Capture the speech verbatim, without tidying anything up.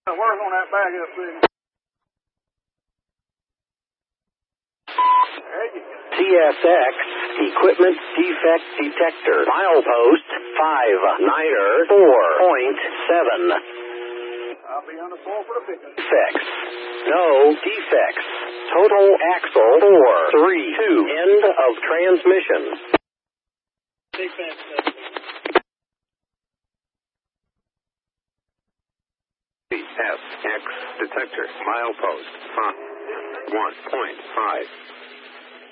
Work on that back up, please. T S X Equipment Defect Detector. Milepost five niner four point seven. I'll be on the floor for the pickup. Defects. No defects. Total axle four three two. End of transmission. Big fan. T S X detector. Milepost five one point five.